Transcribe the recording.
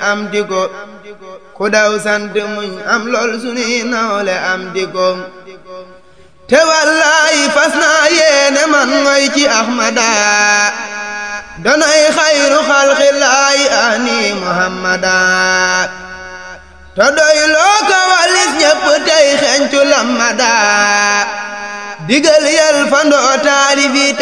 am di ko ku daw sant muñ am lool sunuy nawle am di ko te wallaahi fas naa yéene man ngoy ci Ahmada danay xayru xalqillaahi ani Muhammada te doy loo ko walis ñépp tey xencu lamada digal yel fandoo taalifi